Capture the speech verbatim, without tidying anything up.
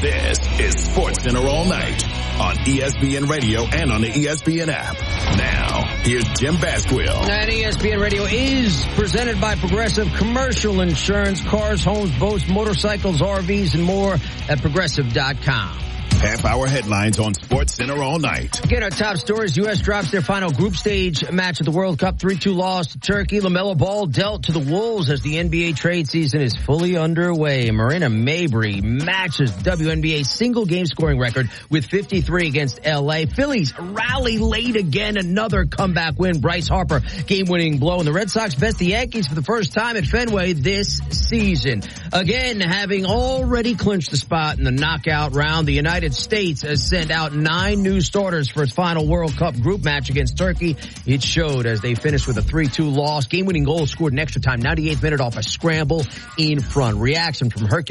This is SportsCenter All Night on E S P N Radio and on the E S P N app. Now, here's Jim Basquill. And E S P N Radio is presented by Progressive Commercial Insurance. Cars, homes, boats, motorcycles, R Vs, and more at progressive dot com. Half-hour headlines on SportsCenter All Night. Again, our top stories. U S drops their final group stage match at the World Cup. three two loss to Turkey. LaMelo Ball dealt to the Wolves as the N B A trade season is fully underway. Marina Mabrey matches W N B A single game scoring record with fifty-three against L A. Phillies rally late again. Another comeback win. Bryce Harper game-winning blow. And the Red Sox best the Yankees for the first time at Fenway this season. Again, having already clinched the spot in the knockout round, the United States has sent out nine new starters for its final World Cup group match against Turkey. It showed as they finished with a three two loss. Game-winning goal scored in extra time, ninety-eighth minute off a scramble in front. Reaction from Hercules